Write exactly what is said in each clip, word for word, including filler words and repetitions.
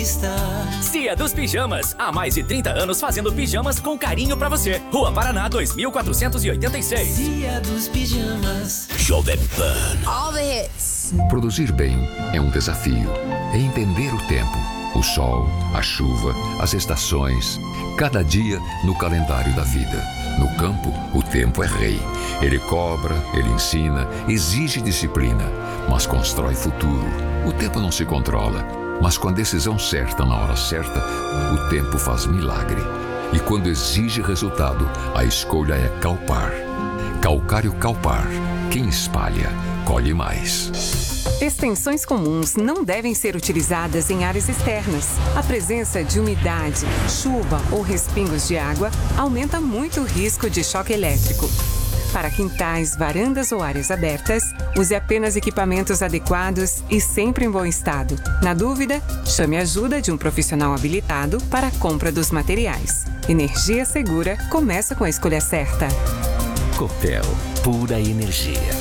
está. Cia dos Pijamas, há mais de trinta anos fazendo pijamas com carinho pra você. Rua Paraná dois mil quatrocentos e oitenta e seis. Cia dos Pijamas. Jovem Pan. All the hits. Produzir bem é um desafio. É entender o tempo, o sol, a chuva, as estações, cada dia no calendário da vida. No campo, o tempo é rei. Ele cobra, ele ensina, exige disciplina, mas constrói futuro. O tempo não se controla, mas com a decisão certa na hora certa, o tempo faz milagre. E quando exige resultado, a escolha é Calpar. Calcário Calpar. Quem espalha, colhe mais. Extensões comuns não devem ser utilizadas em áreas externas. A presença de umidade, chuva ou respingos de água aumenta muito o risco de choque elétrico. Para quintais, varandas ou áreas abertas, use apenas equipamentos adequados e sempre em bom estado. Na dúvida, chame a ajuda de um profissional habilitado para a compra dos materiais. Energia segura começa com a escolha certa. Copel, pura energia.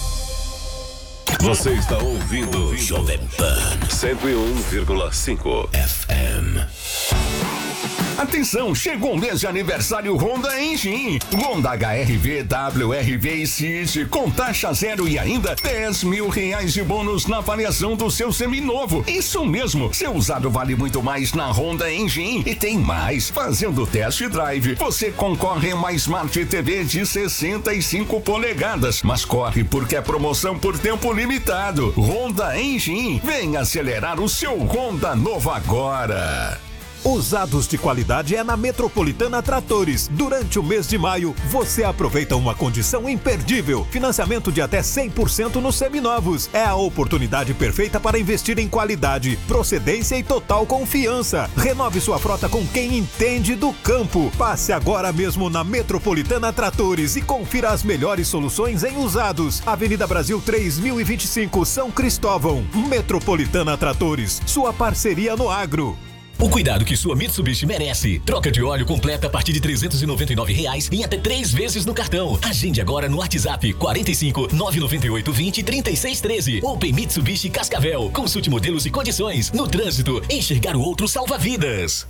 Você está ouvindo Jovem Pan cento e um vírgula cinco F M. Atenção, chegou o mês de aniversário Honda Engine. Honda H R V, W R V e City com taxa zero e ainda dez mil reais de bônus na avaliação do seu seminovo. Isso mesmo, seu usado vale muito mais na Honda Engine. E tem mais, fazendo test drive, você concorre a uma Smart T V de sessenta e cinco polegadas. Mas corre porque é promoção por tempo limitado. Honda Engine, vem acelerar o seu Honda novo agora. Usados de qualidade é na Metropolitana Tratores. Durante o mês de maio, você aproveita uma condição imperdível. Financiamento de até cem por cento nos seminovos. É a oportunidade perfeita para investir em qualidade, procedência e total confiança. Renove sua frota com quem entende do campo. Passe agora mesmo na Metropolitana Tratores e confira as melhores soluções em usados. Avenida Brasil três mil e vinte e cinco, São Cristóvão. Metropolitana Tratores, sua parceria no agro. O cuidado que sua Mitsubishi merece. Troca de óleo completa a partir de trezentos e noventa e nove reais em até três vezes no cartão. Agende agora no WhatsApp quarenta e cinco, nove nove oito, vinte, trinta e seis treze. Open Mitsubishi Cascavel. Consulte modelos e condições. No trânsito, enxergar o outro salva vidas.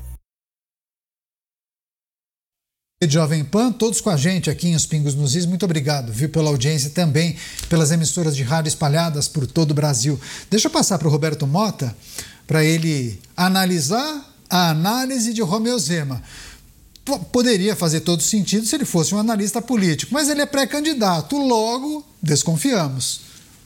Jovem Pan, todos com a gente aqui em Os Pingos nos Is, muito obrigado, viu, pela audiência também, pelas emissoras de rádio espalhadas por todo o Brasil. Deixa eu passar para o Roberto Mota, para ele analisar a análise de Romeu Zema. Poderia fazer todo sentido se ele fosse um analista político, mas ele é pré-candidato, logo desconfiamos.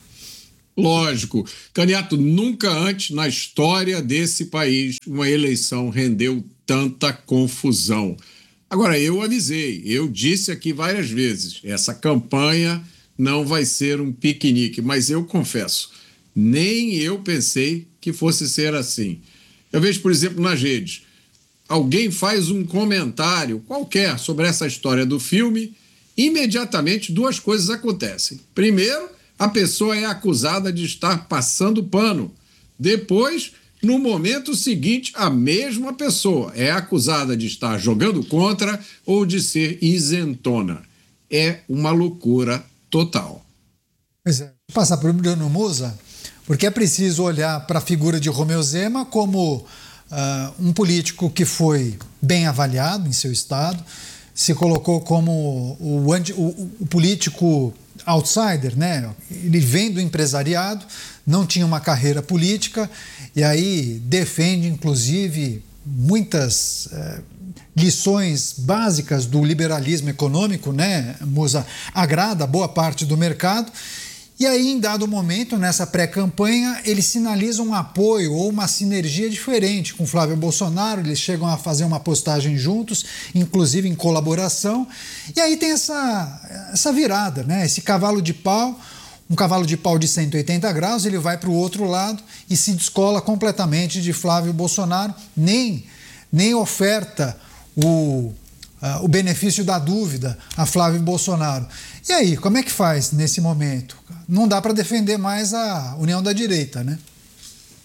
Lógico. Caniato, nunca antes na história desse país uma eleição rendeu tanta confusão. Agora, eu avisei, eu disse aqui várias vezes, essa campanha não vai ser um piquenique, mas eu confesso, nem eu pensei que fosse ser assim. Eu vejo, por exemplo, nas redes, alguém faz um comentário qualquer sobre essa história do filme, imediatamente duas coisas acontecem. Primeiro, a pessoa é acusada de estar passando pano. Depois, no momento seguinte, a mesma pessoa é acusada de estar jogando contra ou de ser isentona. É uma loucura total. Pois é. Vou passar para o Bruno Musa, porque é preciso olhar para a figura de Romeu Zema como uh, um político que foi bem avaliado em seu estado, se colocou como o, o, o político outsider, né? Ele vem do empresariado, não tinha uma carreira política e aí defende, inclusive, muitas eh, lições básicas do liberalismo econômico, né, Musa? Agrada boa parte do mercado. E aí, em dado momento, nessa pré-campanha, eles sinalizam um apoio ou uma sinergia diferente com Flávio Bolsonaro, eles chegam a fazer uma postagem juntos, inclusive em colaboração, e aí tem essa, essa virada, né? Esse cavalo de pau, um cavalo de pau de cento e oitenta graus, ele vai para o outro lado e se descola completamente de Flávio Bolsonaro, nem, nem oferta o... Uh, o benefício da dúvida a Flávio Bolsonaro. E aí, como é que faz nesse momento? Não dá para defender mais a união da direita, né?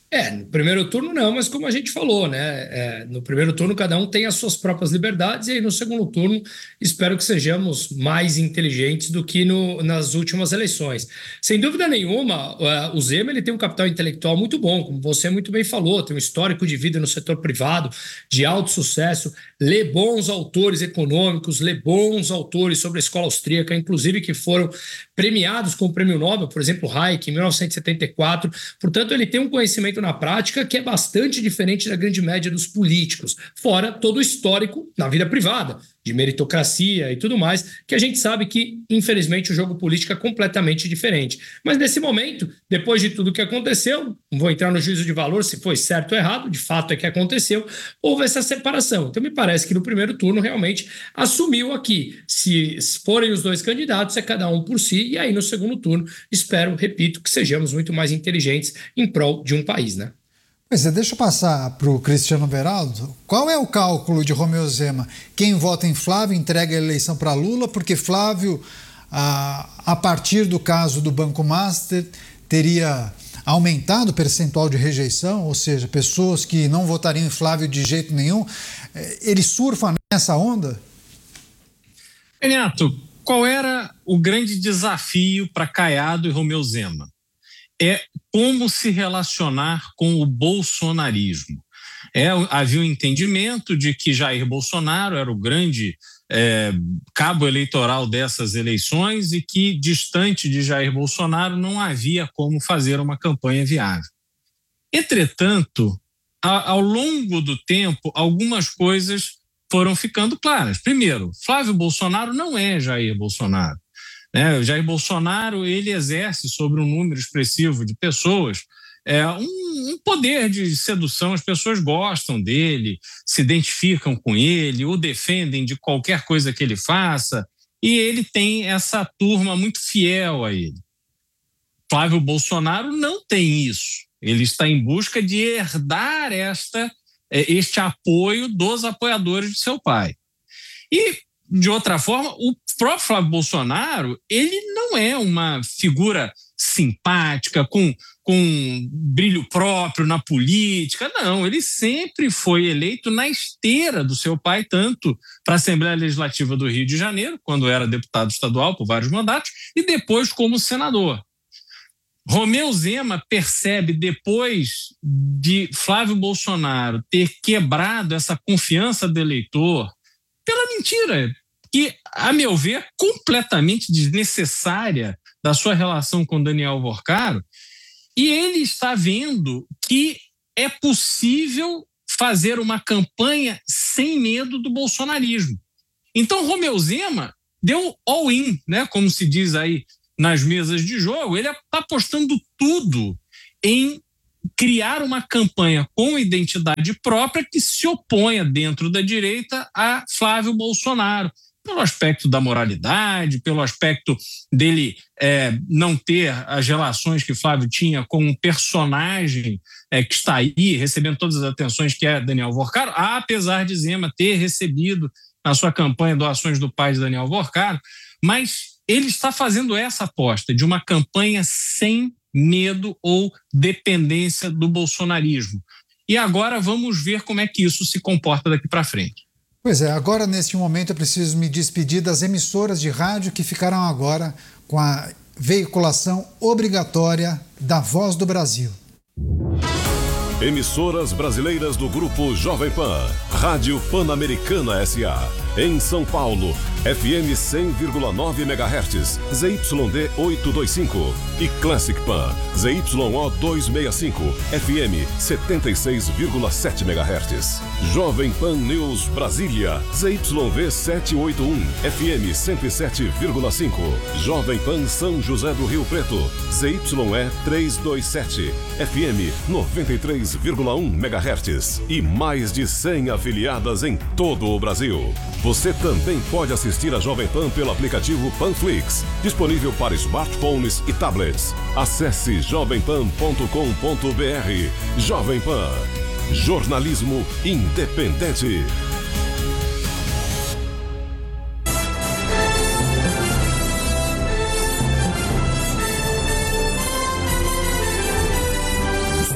É, no primeiro turno não, mas como a gente falou, né? É, no primeiro turno cada um tem as suas próprias liberdades, e aí no segundo turno espero que sejamos mais inteligentes do que no, nas últimas eleições. Sem dúvida nenhuma, uh, o Zema ele tem um capital intelectual muito bom, como você muito bem falou, tem um histórico de vida no setor privado, de alto sucesso, lê bons autores econômicos, lê bons autores sobre a escola austríaca, inclusive que foram premiados com o prêmio Nobel, por exemplo, Hayek, em mil novecentos e setenta e quatro. Portanto, ele tem um conhecimento na prática que é bastante diferente da grande média dos políticos, fora todo o histórico na vida privada, de meritocracia e tudo mais, que a gente sabe que, infelizmente, o jogo político é completamente diferente. Mas nesse momento, depois de tudo que aconteceu, não vou entrar no juízo de valor se foi certo ou errado, de fato é que aconteceu, houve essa separação. Então me parece que no primeiro turno realmente assumiu aqui, se forem os dois candidatos, é cada um por si, e aí no segundo turno espero, repito, que sejamos muito mais inteligentes em prol de um país, né? Pois é, deixa eu passar para o Cristiano Beraldo. Qual é o cálculo de Romeu Zema? Quem vota em Flávio entrega a eleição para Lula, porque Flávio, a, a partir do caso do Banco Master, teria aumentado o percentual de rejeição, ou seja, pessoas que não votariam em Flávio de jeito nenhum. Ele surfa nessa onda? Renato, qual era o grande desafio para Caiado e Romeu Zema? É como se relacionar com o bolsonarismo. É, havia um entendimento de que Jair Bolsonaro era o grande é, cabo eleitoral dessas eleições e que, distante de Jair Bolsonaro, não havia como fazer uma campanha viável. Entretanto, a, ao longo do tempo, algumas coisas foram ficando claras. Primeiro, Flávio Bolsonaro não é Jair Bolsonaro. Né? O Jair Bolsonaro ele exerce sobre um número expressivo de pessoas é, um, um poder de sedução, as pessoas gostam dele, se identificam com ele, o defendem de qualquer coisa que ele faça, e ele tem essa turma muito fiel a ele. Flávio Bolsonaro não tem isso, ele está em busca de herdar esta, este apoio dos apoiadores de seu pai. E, de outra forma, o próprio Flávio Bolsonaro, ele não é uma figura simpática, com, com brilho próprio na política, não, ele sempre foi eleito na esteira do seu pai, tanto para a Assembleia Legislativa do Rio de Janeiro, quando era deputado estadual por vários mandatos, e depois como senador. Romeu Zema percebe, depois de Flávio Bolsonaro ter quebrado essa confiança do eleitor pela mentira, que, a meu ver, completamente desnecessária da sua relação com Daniel Alvorcaro, e ele está vendo que é possível fazer uma campanha sem medo do bolsonarismo. Então, Romeu Zema deu all-in, né, como se diz aí nas mesas de jogo, ele está apostando tudo em criar uma campanha com identidade própria que se oponha dentro da direita a Flávio Bolsonaro, pelo aspecto da moralidade, pelo aspecto dele é, não ter as relações que Flávio tinha com um personagem é, que está aí recebendo todas as atenções que é Daniel Alvorcaro, apesar de Zema ter recebido na sua campanha doações do pai de Daniel Alvorcaro, mas ele está fazendo essa aposta de uma campanha sem medo ou dependência do bolsonarismo. E agora vamos ver como é que isso se comporta daqui para frente. Pois é, agora neste momento eu preciso me despedir das emissoras de rádio que ficarão agora com a veiculação obrigatória da Voz do Brasil. Emissoras brasileiras do Grupo Jovem Pan. Rádio Pan-Americana S A Em São Paulo, F M cem vírgula nove megahertz, Z Y D oitocentos e vinte e cinco. E Classic Pan, Z Y O duzentos e sessenta e cinco, F M setenta e seis vírgula sete megahertz. Jovem Pan News Brasília, Z Y V setecentos e oitenta e um, F M cento e sete vírgula cinco. Jovem Pan São José do Rio Preto, Z Y E trezentos e vinte e sete, F M noventa e três vírgula um megahertz. E mais de cem afiliadas em todo o Brasil. Você também pode assistir a Jovem Pan pelo aplicativo Panflix, disponível para smartphones e tablets. Acesse jovem pan ponto com ponto b r. Jovem Pan, jornalismo independente.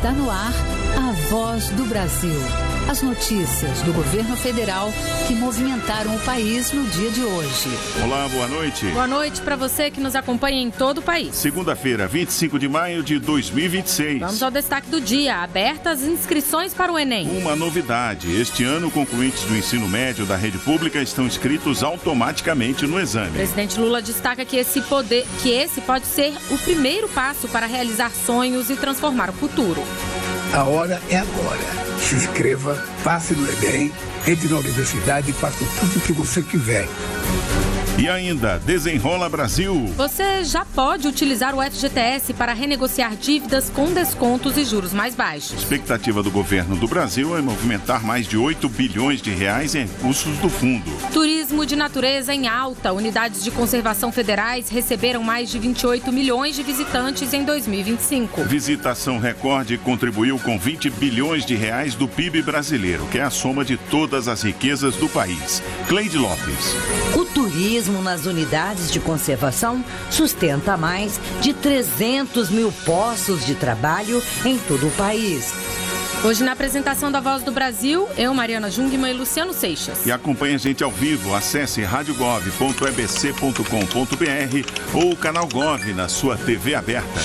Está no ar a Voz do Brasil. As notícias do governo federal que movimentaram o país no dia de hoje. Olá, boa noite. Boa noite para você que nos acompanha em todo o país. Segunda-feira, vinte e cinco de maio de dois mil e vinte e seis. Vamos ao destaque do dia. Abertas as inscrições para o Enem. Uma novidade. Este ano, concluintes do ensino médio da rede pública estão inscritos automaticamente no exame. O presidente Lula destaca que esse, poder, que esse pode ser o primeiro passo para realizar sonhos e transformar o futuro. A hora é agora. Se inscreva, passe no Enem, entre na universidade e faça tudo o que você quiser. E ainda, Desenrola Brasil. Você já pode utilizar o F G T S para renegociar dívidas com descontos e juros mais baixos. A expectativa do governo do Brasil é movimentar mais de oito bilhões de reais em recursos do fundo. Turismo de natureza em alta. Unidades de conservação federais receberam mais de vinte e oito milhões de visitantes em dois mil e vinte e cinco. Visitação recorde contribuiu com vinte bilhões de reais do P I B brasileiro, que é a soma de todas as riquezas do país. Cleide Lopes. O turismo nas unidades de conservação sustenta mais de trezentos mil postos de trabalho em todo o país. Hoje, na apresentação da Voz do Brasil, eu, Mariana Jungmann e Luciano Seixas. E acompanhe a gente ao vivo. Acesse rádio gov ponto e b c ponto com ponto b r ou o canal Gov na sua T V aberta.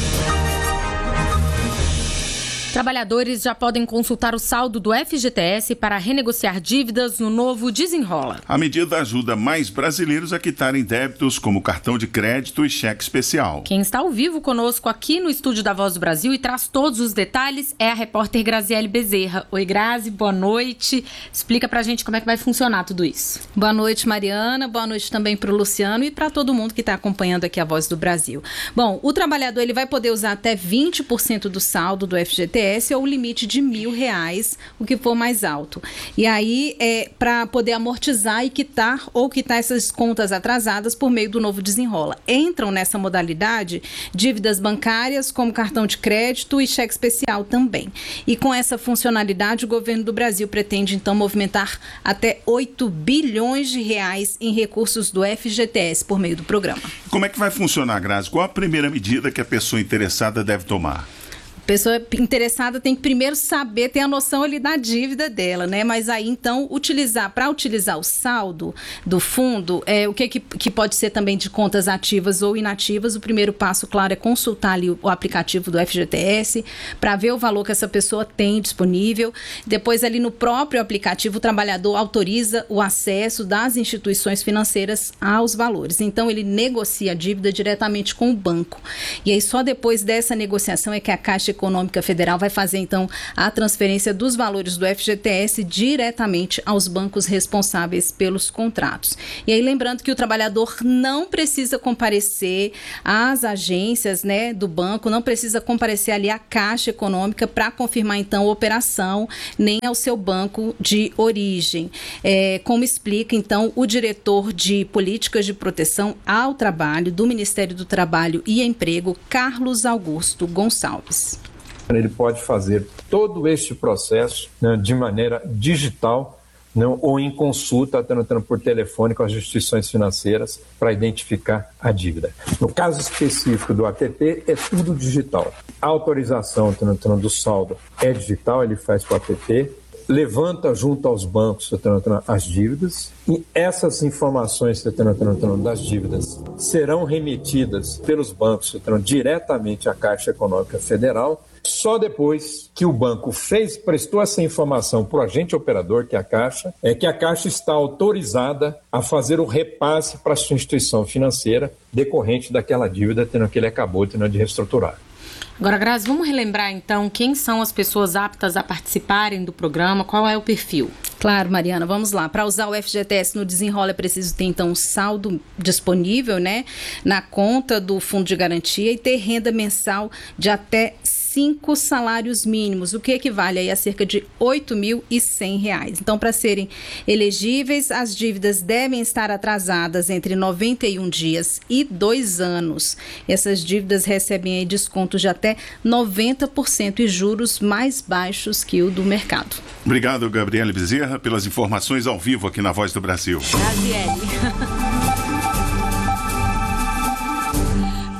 Trabalhadores já podem consultar o saldo do F G T S para renegociar dívidas no novo Desenrola. A medida ajuda mais brasileiros a quitarem débitos como cartão de crédito e cheque especial. Quem está ao vivo conosco aqui no estúdio da Voz do Brasil e traz todos os detalhes é a repórter Graziele Bezerra. Oi, Grazi, boa noite. Explica pra gente como é que vai funcionar tudo isso. Boa noite, Mariana. Boa noite também para o Luciano e para todo mundo que está acompanhando aqui a Voz do Brasil. Bom, o trabalhador ele vai poder usar até vinte por cento do saldo do F G T S ou o limite de mil reais, o que for mais alto. E aí, é para poder amortizar e quitar ou quitar essas contas atrasadas por meio do novo Desenrola. Entram nessa modalidade dívidas bancárias, como cartão de crédito e cheque especial também. E com essa funcionalidade, o governo do Brasil pretende, então, movimentar até oito bilhões de reais em recursos do F G T S por meio do programa. Como é que vai funcionar, Grazi? Qual a primeira medida que a pessoa interessada deve tomar? A pessoa interessada tem que primeiro saber, ter a noção ali da dívida dela, né? Mas aí, então, utilizar, para utilizar o saldo do fundo, é, o que, que, que pode ser também de contas ativas ou inativas, o primeiro passo, claro, é consultar ali o, o aplicativo do F G T S para ver o valor que essa pessoa tem disponível. Depois, ali no próprio aplicativo, o trabalhador autoriza o acesso das instituições financeiras aos valores. Então, ele negocia a dívida diretamente com o banco. E aí, só depois dessa negociação é que a Caixa Econômica Federal vai fazer, então, a transferência dos valores do F G T S diretamente aos bancos responsáveis pelos contratos. E aí, lembrando que o trabalhador não precisa comparecer às agências, né, do banco, não precisa comparecer ali à Caixa Econômica para confirmar, então, a operação, nem ao seu banco de origem. É, como explica, então, o diretor de Políticas de Proteção ao Trabalho do Ministério do Trabalho e Emprego, Carlos Augusto Gonçalves. Ele pode fazer todo este processo, né, de maneira digital, né, ou em consulta, tentando por telefone com as instituições financeiras para identificar a dívida. No caso específico do A T P, é tudo digital. A autorização tentando, do saldo é digital, ele faz com o A T P, levanta junto aos bancos as dívidas e essas informações das dívidas serão remetidas pelos bancos diretamente à Caixa Econômica Federal. Só depois que o banco fez, prestou essa informação para o agente operador, que é a Caixa, é que a Caixa está autorizada a fazer o repasse para a sua instituição financeira decorrente daquela dívida que ele acabou de reestruturar. Agora, Grazi, vamos relembrar, então, quem são as pessoas aptas a participarem do programa, qual é o perfil? Claro, Mariana, vamos lá. Para usar o F G T S no Desenrola é preciso ter, então, um saldo disponível, né, na conta do Fundo de Garantia e ter renda mensal de até cinco salários mínimos, o que equivale aí a cerca de oito mil e cem reais. Então, para serem elegíveis, as dívidas devem estar atrasadas entre noventa e um dias e dois anos. Essas dívidas recebem aí descontos de até noventa por cento e juros mais baixos que o do mercado. Obrigado, Gabriele Bezerra, pelas informações ao vivo aqui na Voz do Brasil. Gabriele.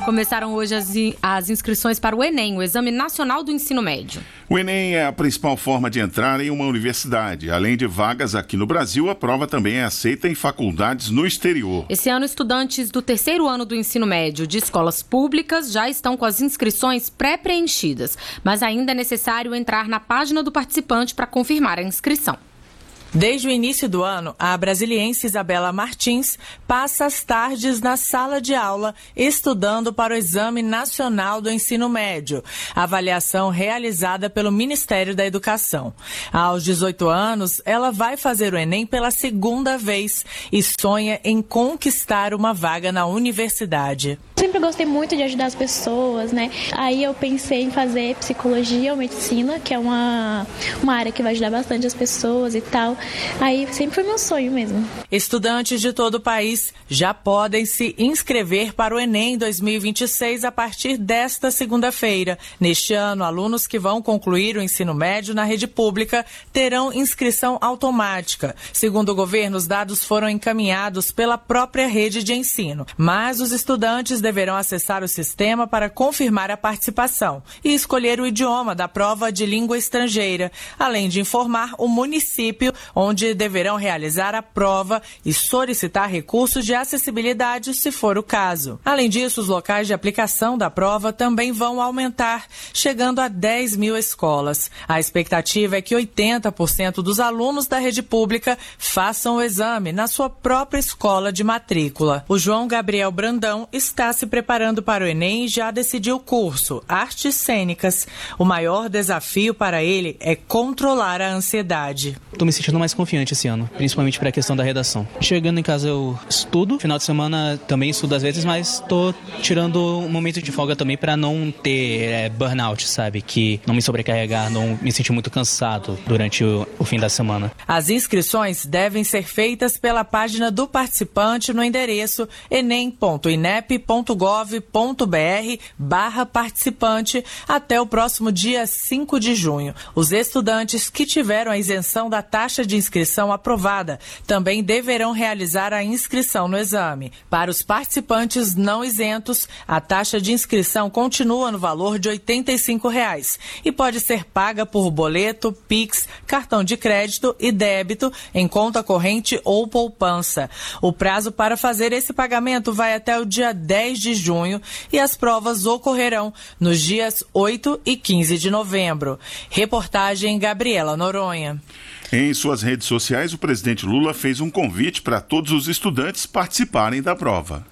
Começaram hoje as, as inscrições para o Enem, o Exame Nacional do Ensino Médio. O Enem é a principal forma de entrar em uma universidade. Além de vagas aqui no Brasil, a prova também é aceita em faculdades no exterior. Esse ano, estudantes do terceiro ano do ensino médio de escolas públicas já estão com as inscrições pré-preenchidas, mas ainda é necessário entrar na página do participante para confirmar a inscrição. Desde o início do ano, a brasiliense Isabela Martins passa as tardes na sala de aula estudando para o Exame Nacional do Ensino Médio, avaliação realizada pelo Ministério da Educação. Aos dezoito anos, ela vai fazer o Enem pela segunda vez e sonha em conquistar uma vaga na universidade. Sempre gostei muito de ajudar as pessoas, né? Aí eu pensei em fazer psicologia ou medicina, que é uma, uma área que vai ajudar bastante as pessoas e tal. Aí sempre foi meu sonho mesmo. Estudantes de todo o país já podem se inscrever para o Enem dois mil e vinte e seis a partir desta segunda-feira. Neste ano, alunos que vão concluir o ensino médio na rede pública terão inscrição automática. Segundo o governo, os dados foram encaminhados pela própria rede de ensino, mas os estudantes deverão acessar o sistema para confirmar a participação e escolher o idioma da prova de língua estrangeira, além de informar o município onde deverão realizar a prova e solicitar recursos de acessibilidade, se for o caso. Além disso, os locais de aplicação da prova também vão aumentar, chegando a dez mil escolas. A expectativa é que oitenta por cento dos alunos da rede pública façam o exame na sua própria escola de matrícula. O João Gabriel Brandão está se preparando para o Enem e já decidiu o curso, Artes Cênicas. O maior desafio para ele é controlar a ansiedade. Estou me sentindo mais confiante esse ano, principalmente para a questão da redação. Chegando em casa eu estudo, final de semana também estudo às vezes, mas estou tirando um momento de folga também para não ter é, burnout, sabe? Que não me sobrecarregar, não me sentir muito cansado durante o, o fim da semana. As inscrições devem ser feitas pela página do participante no endereço enem ponto inep ponto gov ponto br barra participante até o próximo dia cinco de junho. Os estudantes que tiveram a isenção da taxa de inscrição aprovada também deverão realizar a inscrição no exame. Para os participantes não isentos, a taxa de inscrição continua no valor de oitenta e cinco reais e pode ser paga por boleto, Pix, cartão de crédito e débito em conta corrente ou poupança. O prazo para fazer esse pagamento vai até o dia dez de junho e as provas ocorrerão nos dias oito e quinze de novembro. Reportagem Gabriela Noronha. Em suas redes sociais, o presidente Lula fez um convite para todos os estudantes participarem da prova.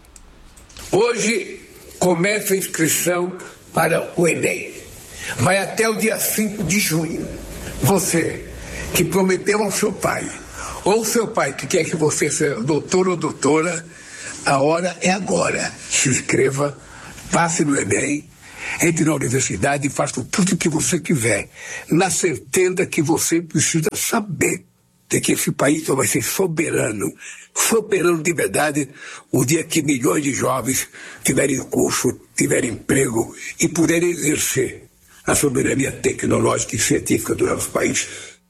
Hoje começa a inscrição para o Enem. Vai até o dia cinco de junho. Você que prometeu ao seu pai, ou seu pai que quer que você seja doutor ou doutora, a hora é agora. Se inscreva, passe no Enem, entre na universidade e faça tudo o que você quiser, na certeza que você precisa saber de que esse país vai ser soberano, soberano de verdade, o dia que milhões de jovens tiverem curso, tiverem emprego e puderem exercer a soberania tecnológica e científica do nosso país.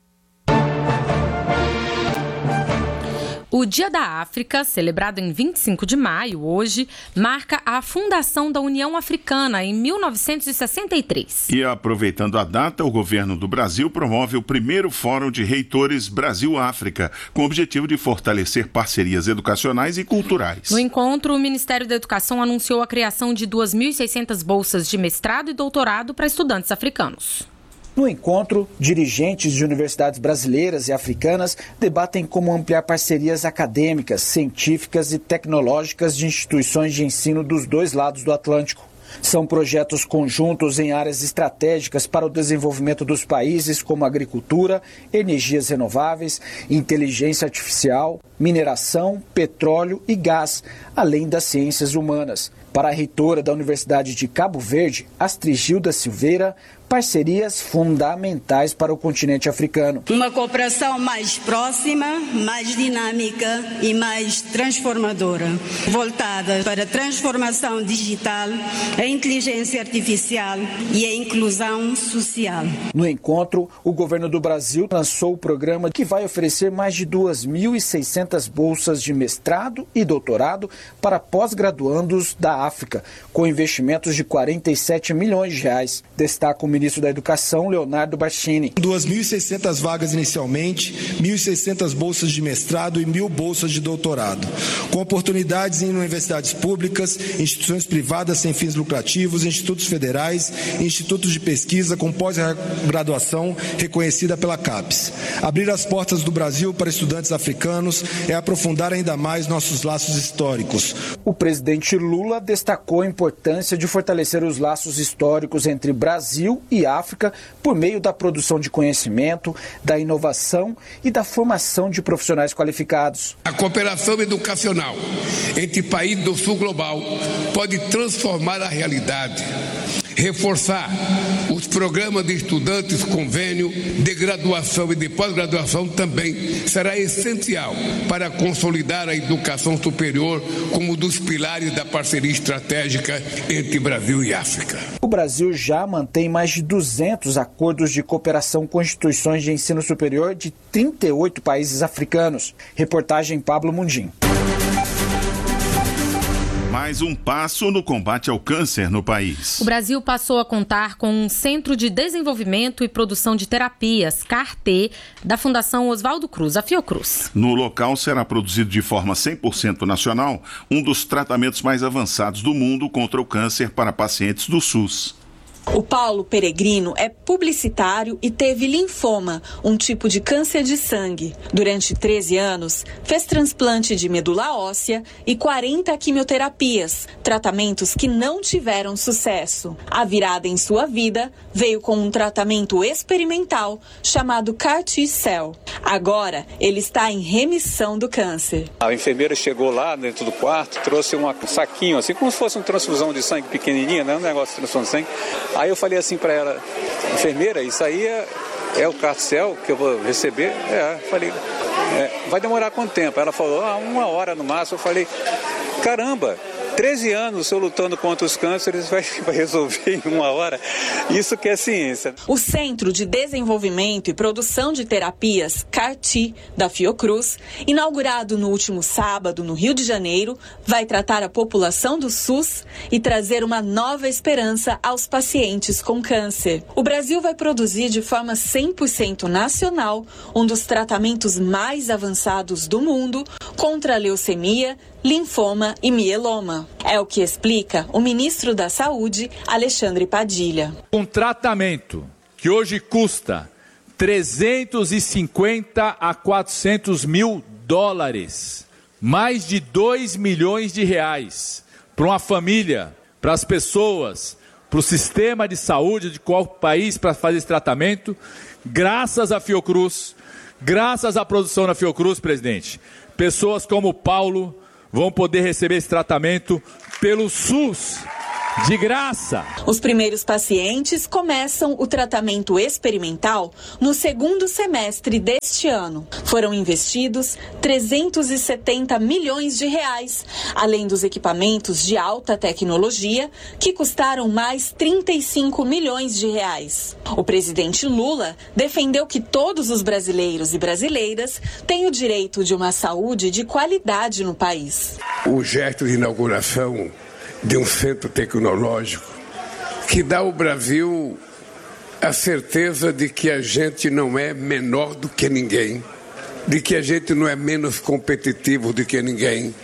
O Dia da África, celebrado em vinte e cinco de maio, hoje, marca a fundação da União Africana em mil novecentos e sessenta e três. E aproveitando a data, o governo do Brasil promove o primeiro Fórum de Reitores Brasil-África, com o objetivo de fortalecer parcerias educacionais e culturais. No encontro, o Ministério da Educação anunciou a criação de duas mil e seiscentas bolsas de mestrado e doutorado para estudantes africanos. No encontro, dirigentes de universidades brasileiras e africanas debatem como ampliar parcerias acadêmicas, científicas e tecnológicas de instituições de ensino dos dois lados do Atlântico. São projetos conjuntos em áreas estratégicas para o desenvolvimento dos países, como agricultura, energias renováveis, inteligência artificial, mineração, petróleo e gás, além das ciências humanas. Para a reitora da Universidade de Cabo Verde, Astrigilda Silveira, parcerias fundamentais para o continente africano. Uma cooperação mais próxima, mais dinâmica e mais transformadora, voltada para a transformação digital, a inteligência artificial e a inclusão social. No encontro, o governo do Brasil lançou o programa que vai oferecer mais de duas mil e seiscentas bolsas de mestrado e doutorado para pós-graduandos da a África, com investimentos de quarenta e sete milhões de reais, destaca o ministro da Educação, Leonardo Barcini. duas mil e seiscentas vagas inicialmente, mil e seiscentas bolsas de mestrado e mil bolsas de doutorado, com oportunidades em universidades públicas, instituições privadas sem fins lucrativos, institutos federais e institutos de pesquisa com pós-graduação reconhecida pela CAPES. Abrir as portas do Brasil para estudantes africanos é aprofundar ainda mais nossos laços históricos. O presidente Lula destacou a importância de fortalecer os laços históricos entre Brasil e África por meio da produção de conhecimento, da inovação e da formação de profissionais qualificados. A cooperação educacional entre países do sul global pode transformar a realidade. Reforçar os programas de estudantes convênio de graduação e de pós-graduação também será essencial para consolidar a educação superior como um dos pilares da parceria estratégica entre Brasil e África. O Brasil já mantém mais de duzentos acordos de cooperação com instituições de ensino superior de trinta e oito países africanos. Reportagem Pablo Mundim. Mais um passo no combate ao câncer no país. O Brasil passou a contar com um Centro de Desenvolvimento e Produção de Terapias, C A R T, da Fundação Oswaldo Cruz, a Fiocruz. No local será produzido de forma cem por cento nacional um dos tratamentos mais avançados do mundo contra o câncer para pacientes do SUS. O Paulo Peregrino é publicitário e teve linfoma, um tipo de câncer de sangue. Durante treze anos, fez transplante de medula óssea e quarenta quimioterapias, tratamentos que não tiveram sucesso. A virada em sua vida veio com um tratamento experimental chamado C A R T-Cell. Agora, ele está em remissão do câncer. A enfermeira chegou lá dentro do quarto, trouxe um saquinho, assim como se fosse uma transfusão de sangue pequenininha, né? Um negócio de transfusão de sangue. Aí eu falei assim para ela, enfermeira, isso aí é, é o C A R T-Cell que eu vou receber? É, falei, é, vai demorar quanto tempo? Ela falou, ah, uma hora no máximo. Eu falei, caramba, treze anos eu lutando contra os cânceres, vai, vai resolver em uma hora? Isso que é ciência. O Centro de Desenvolvimento e Produção de Terapias, C A R T, da Fiocruz, inaugurado no último sábado no Rio de Janeiro, vai tratar a população do SUS e trazer uma nova esperança aos pacientes com câncer. O Brasil vai produzir de forma cem por cento nacional um dos tratamentos mais avançados do mundo contra a leucemia, linfoma e mieloma. É o que explica o ministro da Saúde, Alexandre Padilha. Um tratamento que hoje custa trezentos e cinquenta a quatrocentos mil dólares, mais de dois milhões de reais, para uma família, para as pessoas, para o sistema de saúde de qual país para fazer esse tratamento, graças à Fiocruz, graças à produção da Fiocruz, presidente. Pessoas como o Paulo vão poder receber esse tratamento pelo SUS, de graça. Os primeiros pacientes começam o tratamento experimental no segundo semestre deste ano. Foram investidos trezentos e setenta milhões de reais, além dos equipamentos de alta tecnologia, que custaram mais trinta e cinco milhões de reais. O presidente Lula defendeu que todos os brasileiros e brasileiras têm o direito de uma saúde de qualidade no país. O gesto de inauguração de um centro tecnológico que dá ao Brasil a certeza de que a gente não é menor do que ninguém, de que a gente não é menos competitivo do que ninguém.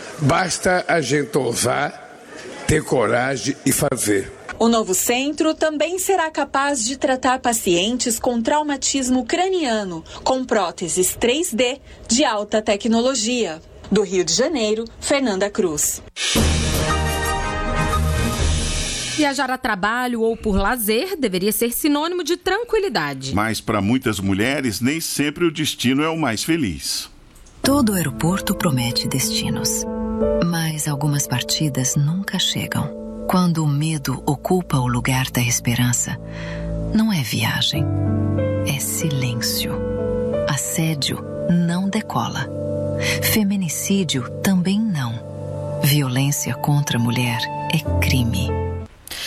Basta a gente ousar, ter coragem e fazer. O novo centro também será capaz de tratar pacientes com traumatismo craniano, com próteses três D de alta tecnologia. Do Rio de Janeiro, Fernanda Cruz. Viajar a trabalho ou por lazer deveria ser sinônimo de tranquilidade. Mas para muitas mulheres, nem sempre o destino é o mais feliz. Todo aeroporto promete destinos, mas algumas partidas nunca chegam. Quando o medo ocupa o lugar da esperança, não é viagem, é silêncio. Assédio não decola. Feminicídio também não. Violência contra a mulher é crime. Para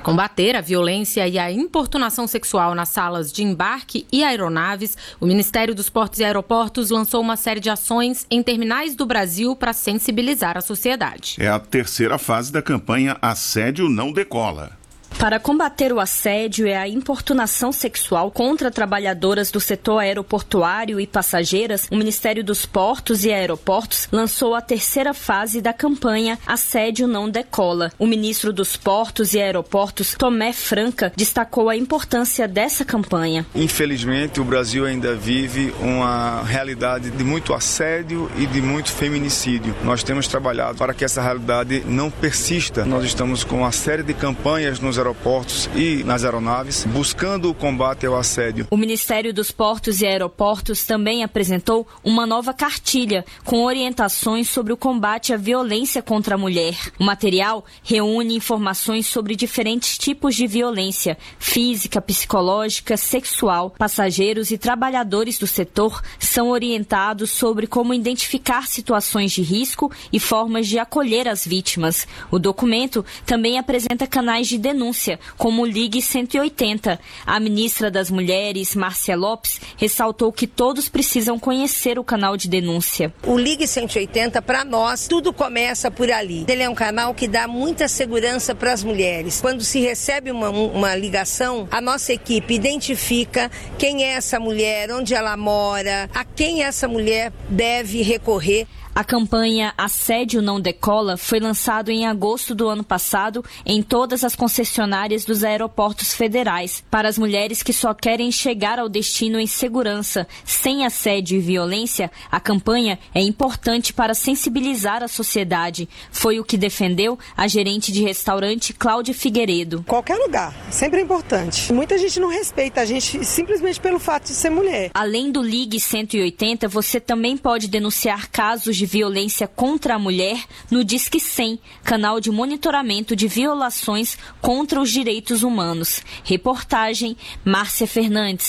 Para combater a violência e a importunação sexual nas salas de embarque e aeronaves, o Ministério dos Portos e Aeroportos lançou uma série de ações em terminais do Brasil para sensibilizar a sociedade. É a terceira fase da campanha Assédio Não Decola. Para combater o assédio e a importunação sexual contra trabalhadoras do setor aeroportuário e passageiras, o Ministério dos Portos e Aeroportos lançou a terceira fase da campanha Assédio Não Decola. O ministro dos Portos e Aeroportos, Tomé Franca, destacou a importância dessa campanha. Infelizmente, o Brasil ainda vive uma realidade de muito assédio e de muito feminicídio. Nós temos trabalhado para que essa realidade não persista. Nós estamos com uma série de campanhas nos aeroportos e nas aeronaves, buscando o combate ao assédio. O Ministério dos Portos e Aeroportos também apresentou uma nova cartilha com orientações sobre o combate à violência contra a mulher. O material reúne informações sobre diferentes tipos de violência, física, psicológica, sexual. Passageiros e trabalhadores do setor são orientados sobre como identificar situações de risco e formas de acolher as vítimas. O documento também apresenta canais de denúncia, como o Ligue cento e oitenta. A ministra das Mulheres, Márcia Lopes, ressaltou que todos precisam conhecer o canal de denúncia. O Ligue cento e oitenta, para nós, tudo começa por ali. Ele é um canal que dá muita segurança para as mulheres. Quando se recebe uma, uma ligação, a nossa equipe identifica quem é essa mulher, onde ela mora, a quem essa mulher deve recorrer. A campanha Assédio Não Decola foi lançado em agosto do ano passado em todas as concessionárias dos aeroportos federais. Para as mulheres que só querem chegar ao destino em segurança, sem assédio e violência, a campanha é importante para sensibilizar a sociedade. Foi o que defendeu a gerente de restaurante Cláudia Figueiredo. Qualquer lugar, sempre é importante. Muita gente não respeita a gente simplesmente pelo fato de ser mulher. Além do Ligue cento e oitenta, você também pode denunciar casos de de violência contra a mulher no Disque cem, canal de monitoramento de violações contra os direitos humanos. Reportagem Márcia Fernandes.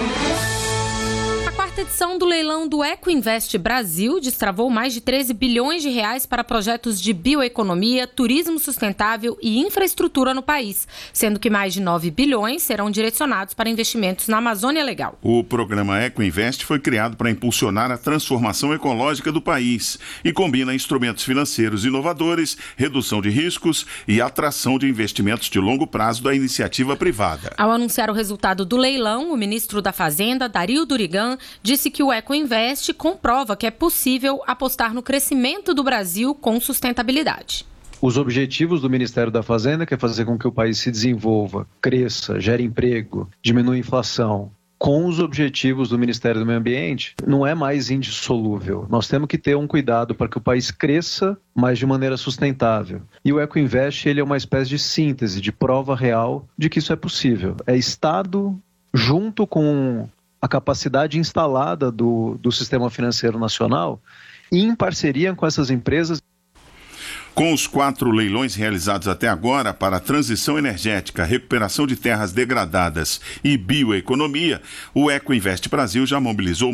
A quarta edição do leilão do Ecoinvest Brasil destravou mais de treze bilhões de reais para projetos de bioeconomia, turismo sustentável e infraestrutura no país, sendo que mais de nove bilhões serão direcionados para investimentos na Amazônia Legal. O programa Ecoinvest foi criado para impulsionar a transformação ecológica do país e combina instrumentos financeiros inovadores, redução de riscos e atração de investimentos de longo prazo da iniciativa privada. Ao anunciar o resultado do leilão, o ministro da Fazenda, Dario Durigan, disse que o Ecoinvest comprova que é possível apostar no crescimento do Brasil com sustentabilidade. Os objetivos do Ministério da Fazenda, que é fazer com que o país se desenvolva, cresça, gere emprego, diminua a inflação, com os objetivos do Ministério do Meio Ambiente, não é mais indissolúvel. Nós temos que ter um cuidado para que o país cresça, mas de maneira sustentável. E o Ecoinvest, ele é uma espécie de síntese, de prova real de que isso é possível. É Estado junto com a capacidade instalada do, do sistema financeiro nacional e em parceria com essas empresas. Com os quatro leilões realizados até agora para a transição energética, recuperação de terras degradadas e bioeconomia, o Ecoinvest Brasil já mobilizou